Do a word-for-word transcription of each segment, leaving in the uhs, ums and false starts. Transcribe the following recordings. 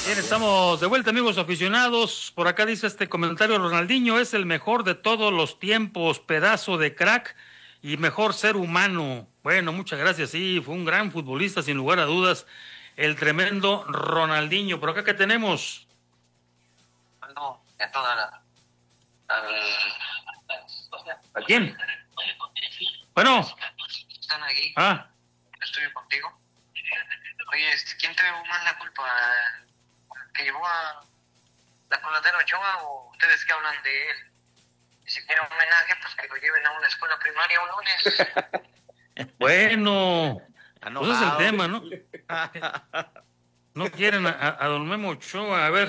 Bien, estamos de vuelta, amigos aficionados. Por acá dice este comentario: Ronaldinho es el mejor de todos los tiempos, pedazo de crack y mejor ser humano. Bueno, muchas gracias. Sí, fue un gran futbolista, sin lugar a dudas, el tremendo Ronaldinho. Por acá, ¿qué tenemos? No, de toda la... ¿A quién? Bueno. Están aquí. Ah. Estoy contigo. Oye, ¿quién tuvo más la culpa? ¿Que llevó a la Coladera Ochoa o ustedes que hablan de él? Y si quieren homenaje, pues que lo lleven a una escuela primaria un lunes. Bueno, pues ese es el tema, ¿no? No quieren a, a don Memo Ochoa. A ver.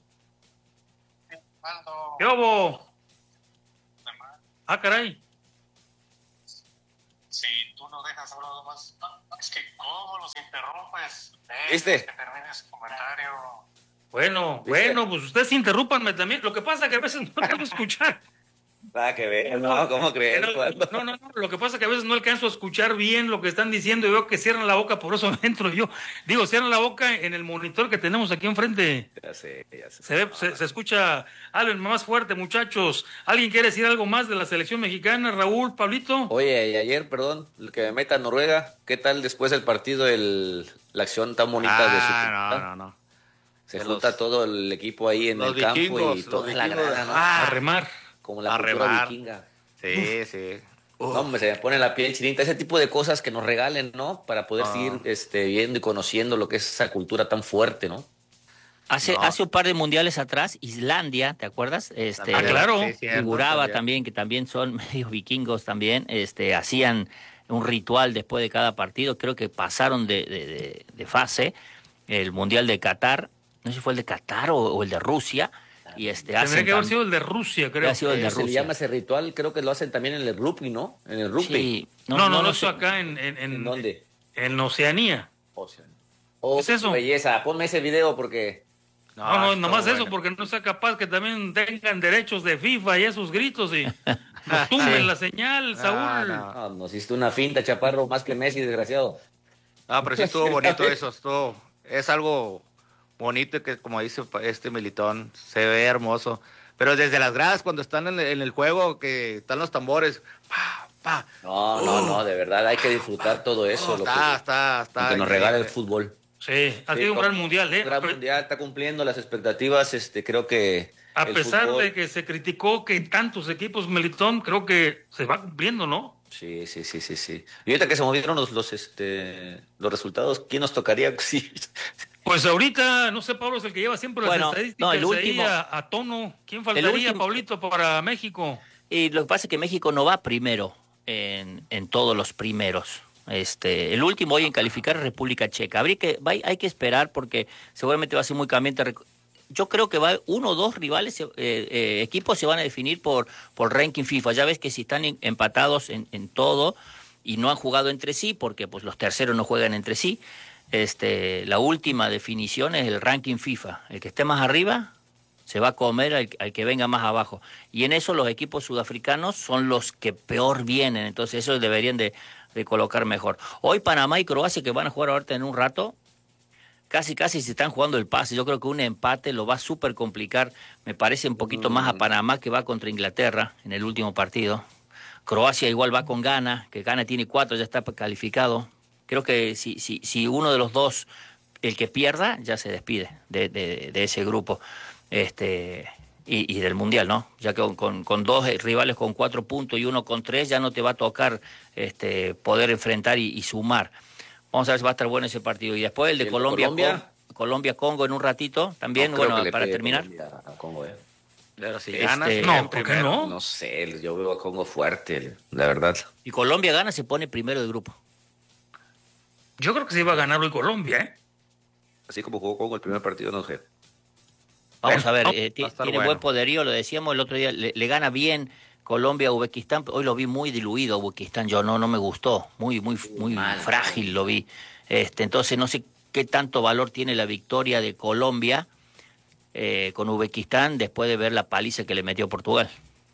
¿Qué hubo? Ah, caray. Si tú no dejas hablar más, es que cómo los interrumpes. ¿Viste? Que termine su comentario. Bueno, ¿Viste? bueno, pues ustedes interrúpanme también. Lo que pasa es que a veces no alcanzo a escuchar. Nada que ver, ¿no? ¿Cómo crees? No, no, no, lo que pasa es que a veces no alcanzo a escuchar bien lo que están diciendo y veo que cierran la boca, por eso entro yo. Digo, cierran la boca en el monitor que tenemos aquí enfrente. Ya sé, ya sé. Se, ve, se, se escucha algo más fuerte, muchachos. ¿Alguien quiere decir algo más de la selección mexicana? Raúl, Pablito. Oye, y ayer, perdón, el que me meta Noruega, ¿qué tal después del partido el, la acción tan bonita ah, de su... no, no, no. Se De junta los, todo el equipo ahí en el vikingos, campo y toda la vikingos, grana, ¿no? Ah, a remar. Como la a cultura remar. vikinga. Sí, sí. No, hombre, se me pone la piel chinita. Ese tipo de cosas que nos regalen, ¿no? Para poder No. seguir este, viendo y conociendo lo que es esa cultura tan fuerte, ¿no? Hace, No. hace un par de mundiales atrás, Islandia, ¿te acuerdas? Este, Ah, claro. Sí, cierto, figuraba también. también, que también son medios vikingos también, este, hacían un ritual después de cada partido, creo que pasaron de, de, de, de fase, el mundial de Qatar, no sé si fue el de Qatar o, o el de Rusia, y este Tendría hacen que haber tam- sido el de Rusia, creo. Ha sido el de Eh, se le Rusia. llama ese ritual, creo que lo hacen también en el rugby, ¿no? En el rugby. Sí, No, no, no, lo eso sé. acá en, en, en, ¿En dónde? en Oceanía. Ocean. Oh, ¿Qué es eso? Belleza, ponme ese video porque... No, no, estuvo nomás eso, bueno. porque no sea capaz que también tengan derechos de FIFA y esos gritos y nos tumben Sí. la señal, Saúl. Ah, no. No, nos hiciste una finta, chaparro, más que Messi, desgraciado. No, pero sí estuvo bonito eso, estuvo, es algo bonito que, como dice este Militón, se ve hermoso. Pero desde las gradas, cuando están en el, en el juego, que están los tambores, pa, pa. No, no, no, de verdad hay que disfrutar todo eso, No, lo está, que, está, está. lo que nos increíble. regala el fútbol. Sí, ha Sí, sido un no, gran mundial, ¿eh? Un gran mundial, está cumpliendo las expectativas, este, creo que A el pesar fútbol- de que se criticó que tantos equipos, Melitón, creo que se va cumpliendo, ¿no? Sí, sí, sí, sí, sí. Y ahorita que se movieron los, los, este, los resultados, ¿quién nos tocaría? Sí. Pues ahorita, no sé, Pablo es el que lleva siempre las Bueno, estadísticas no, el ahí último- a, a tono. ¿Quién faltaría, último- Pablito, para México? Y lo que pasa es que México no va primero en, en todos los primeros. Este, el último hoy en calificar es República Checa. Habría que, va- hay que esperar porque seguramente va a ser muy cambiante. Rec- Yo creo que va uno o dos rivales, eh, eh, equipos se van a definir por, por ranking FIFA. Ya ves que si están en- empatados en, en todo y no han jugado entre sí, porque pues los terceros no juegan entre sí, este, la última definición es el ranking FIFA. El que esté más arriba se va a comer al, al que venga más abajo. Y en eso los equipos sudafricanos son los que peor vienen, entonces eso deberían de, de colocar mejor. Hoy Panamá y Croacia, que van a jugar ahorita en un rato, casi casi se están jugando el pase. Yo creo que un empate lo va a súper complicar. Me parece un poquito más a Panamá, que va contra Inglaterra en el último partido. Croacia igual va con Ghana, que Ghana tiene cuatro, ya está calificado. Creo que si, si, si uno de los dos, el que pierda, ya se despide de, de, de ese grupo. Este, y, y del Mundial, ¿no? Ya que con, con, con dos rivales con cuatro puntos y uno con tres, ya no te va a tocar este, poder enfrentar y, y sumar. Vamos a ver si va a estar bueno ese partido. Y después el de ¿El de Colombia, Colombia? Con- Colombia-Congo en un ratito, también, No creo bueno, que le para pegue terminar. Colombia a Congo, eh. Pero si Este, ganas, No, en ¿por qué primero. no? No sé, yo veo a Congo fuerte, la verdad. Y Colombia gana, se pone primero del grupo. Yo creo que se iba a ganar hoy Colombia, ¿eh? Así como jugó Congo el primer partido, no sé. Vamos a ver, no, eh, ti- va a estar tiene bueno. buen poderío, lo decíamos el otro día, le, le gana bien Colombia a Uzbekistán. Hoy lo vi muy diluido a Uzbekistán, yo no, no me gustó, muy, muy, muy mal, frágil lo vi. Este, entonces no sé qué tanto valor tiene la victoria de Colombia eh, con Uzbekistán después de ver la paliza que le metió Portugal.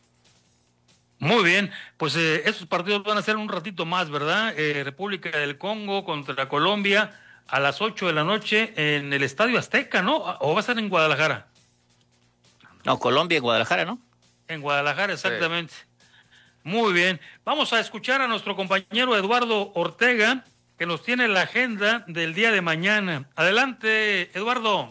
Muy bien, pues eh, esos partidos van a ser un ratito más, ¿verdad? Eh, República del Congo contra Colombia a las ocho de la noche en el Estadio Azteca, ¿no? ¿O va a estar en Guadalajara? No, Colombia y Guadalajara, ¿no? En Guadalajara, exactamente. Sí. Muy bien. Vamos a escuchar a nuestro compañero Eduardo Ortega, que nos tiene la agenda del día de mañana. Adelante, Eduardo.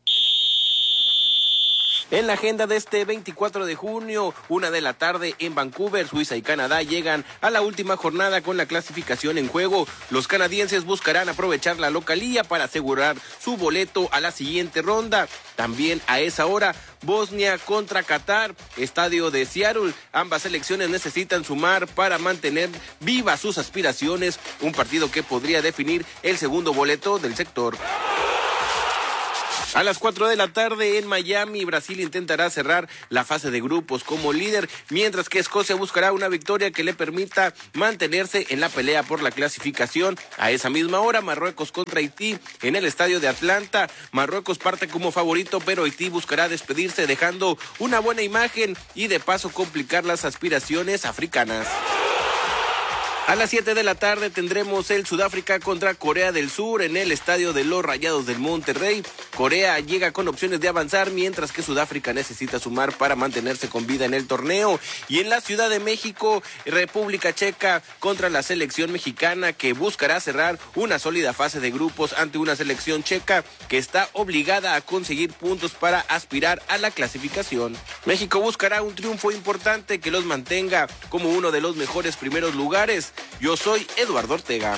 En la agenda de este veinticuatro de junio, una de la tarde en Vancouver, Suiza y Canadá llegan a la última jornada con la clasificación en juego. Los canadienses buscarán aprovechar la localía para asegurar su boleto a la siguiente ronda. También a esa hora, Bosnia contra Qatar, estadio de Seattle. Ambas selecciones necesitan sumar para mantener vivas sus aspiraciones, un partido que podría definir el segundo boleto del sector. A las cuatro de la tarde en Miami, Brasil intentará cerrar la fase de grupos como líder, mientras que Escocia buscará una victoria que le permita mantenerse en la pelea por la clasificación. A esa misma hora, Marruecos contra Haití en el estadio de Atlanta. Marruecos parte como favorito, pero Haití buscará despedirse dejando una buena imagen y de paso complicar las aspiraciones africanas. A las siete de la tarde tendremos el Sudáfrica contra Corea del Sur en el estadio de los Rayados del Monterrey. Corea llega con opciones de avanzar, mientras que Sudáfrica necesita sumar para mantenerse con vida en el torneo. Y en la Ciudad de México, República Checa contra la selección mexicana, que buscará cerrar una sólida fase de grupos ante una selección checa que está obligada a conseguir puntos para aspirar a la clasificación. México buscará un triunfo importante que los mantenga como uno de los mejores primeros lugares. Yo soy Eduardo Ortega.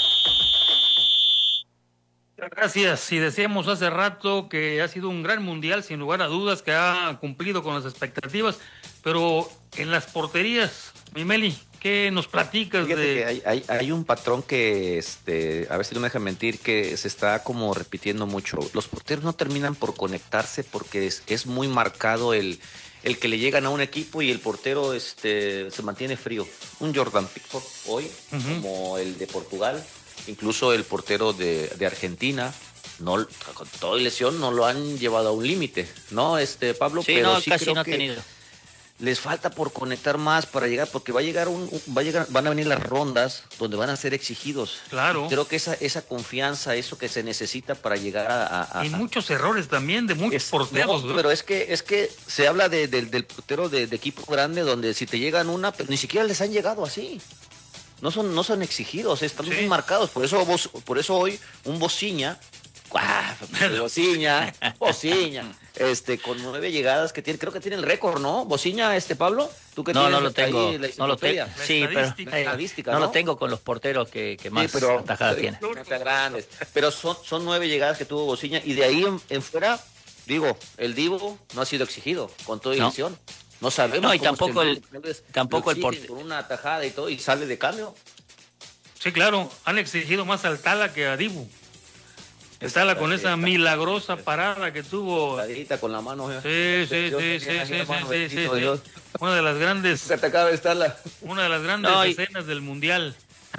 Gracias. Y decíamos hace rato que ha sido un gran mundial, sin lugar a dudas, que ha cumplido con las expectativas, pero en las porterías, mi Meli, ¿qué nos platicas? Fíjate de...? que hay, hay, hay un patrón que, este, a ver si no me deja mentir, que se está como repitiendo mucho. Los porteros no terminan por conectarse porque es, es muy marcado el... el que le llegan a un equipo y el portero este se mantiene frío. Un Jordan Pickford hoy, uh-huh. como el de Portugal, incluso el portero de, de Argentina, no, con toda lesión no lo han llevado a un límite, ¿no, este Pablo? Sí, pero no, sí casi creo no ha que tenido. Les falta por conectar más para llegar, porque va a llegar un, va a llegar, van a venir las rondas donde van a ser exigidos. Claro. Y creo que esa, esa confianza, eso que se necesita para llegar a. a, a y muchos errores también de muchos es, porteros. No, pero es que es que se habla de, de, del portero de, de equipo grande, donde si te llegan una, pero ni siquiera les han llegado así. No son, no son exigidos, están sí. muy marcados. Por eso vos, por eso hoy un Bociña. ¡Ah! Bociña, Bociña, este, con nueve llegadas que tiene, creo que tiene el récord, ¿no? Bociña, este Pablo, tú que no, tienes no lo tengo, ahí la no lo tengo, sí, pero eh, no, no lo tengo con los porteros que, que más sí, pero, atajadas tiene. Grandes, pero son, son nueve llegadas que tuvo Bociña y de ahí en, en fuera, digo, el Divo no ha sido exigido con toda división. No. no sabemos. No, y cómo tampoco es que el, el, tampoco el portero con una atajada y todo y sale de cambio. Sí, claro, han exigido más al Tala que a Dibu. Tala con esa milagrosa parada que tuvo. Con la mano. Sí, sí, sí, sí, sí, sí, sí, sí. Una de las grandes. Se te acaba de estar la... Una de las grandes no, y... escenas del mundial.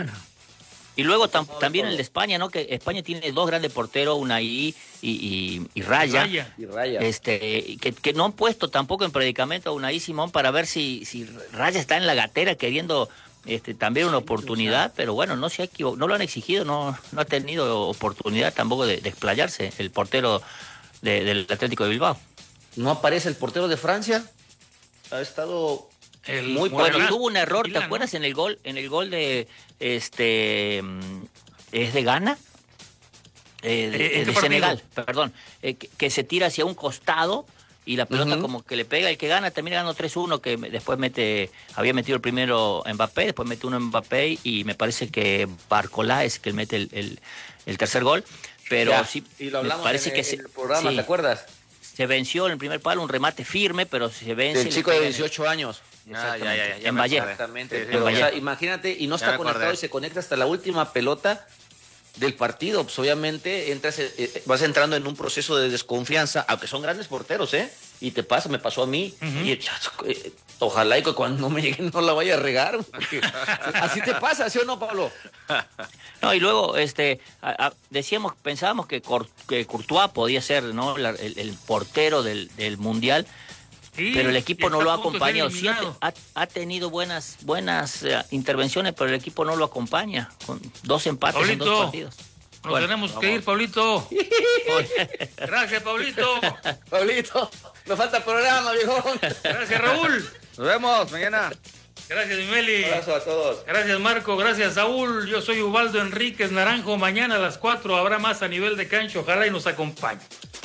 Y luego tam, también el de España, ¿no? Que España tiene dos grandes porteros, Unai y, y, y Raya. Raya. Y Raya. Este, que, que no han puesto tampoco en predicamento a Unai Simón para ver si, si Raya está en la gatera queriendo este, también una oportunidad, pero bueno, no se ha equivocado, no lo han exigido, no, no ha tenido oportunidad tampoco de, de explayarse el portero de, del Atlético de Bilbao. ¿No aparece el portero de Francia? Ha estado... El, muy bueno, bueno, tuvo un error, ¿te acuerdas? ¿no? En el gol, en el gol de este es de Ghana, eh, de, eh, de Senegal, perdón, eh, que, que se tira hacia un costado y la pelota uh-huh. como que le pega, el que gana termina ganando tres uno, que después mete, había metido el primero Mbappé, después mete uno Mbappé y me parece que Barcola es que mete el, el, el tercer gol, pero ya, sí, y lo hablamos me parece en, que en se, el programa, sí, ¿te acuerdas? Se venció en el primer palo, un remate firme, pero se vence. El chico de dieciocho años. Ah, ya, ya, ya, en Valle. Exactamente. Sí, pero, o sea, imagínate, y no está conectado acordé. Y se conecta hasta la última pelota del partido. Pues obviamente entras, eh, vas entrando en un proceso de desconfianza, aunque son grandes porteros, ¿eh? Y te pasa, me pasó a mí. Uh-huh. Y eh, ojalá y que cuando no me llegue no la vaya a regar. Así te pasa, ¿sí o no, Pablo? No, y luego este a, a, decíamos, pensábamos que, Cor, que Courtois podía ser, ¿no? La, el, el portero del, del Mundial. Sí, pero el equipo no lo ha acompañado. Sí, ha, ha tenido buenas buenas uh, intervenciones, pero el equipo no lo acompaña. Con dos empates Pablito, en dos partidos. Nos Bueno, tenemos vamos. que ir, Pablito. Gracias, Pablito. Pablito, nos falta programa, viejo. Gracias, Raúl. Nos vemos mañana. Gracias, Mimeli. Un abrazo a todos. Gracias, Marco. Gracias, Saúl. Yo soy Ubaldo Enríquez Naranjo. Mañana a las cuatro habrá más a nivel de cancha. Ojalá y nos acompañe.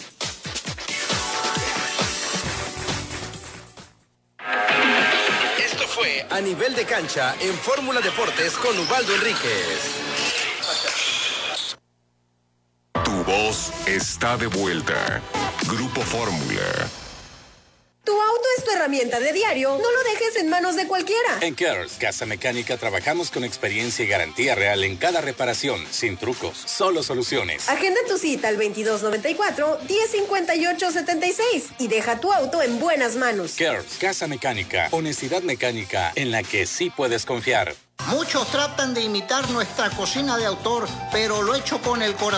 Esto fue A Nivel de Cancha en Fórmula Deportes con Ubaldo Enríquez. Tu voz está de vuelta. Grupo Fórmula. Tu auto es tu herramienta de diario. No lo dejes en manos de cualquiera. En Cares Casa Mecánica trabajamos con experiencia y garantía real en cada reparación, sin trucos, solo soluciones. Agenda tu cita al veintidós noventa y cuatro, diez cincuenta y ocho setenta y seis y deja tu auto en buenas manos. Cares Casa Mecánica, honestidad mecánica en la que sí puedes confiar. Muchos tratan de imitar nuestra cocina de autor, pero lo hecho con el corazón.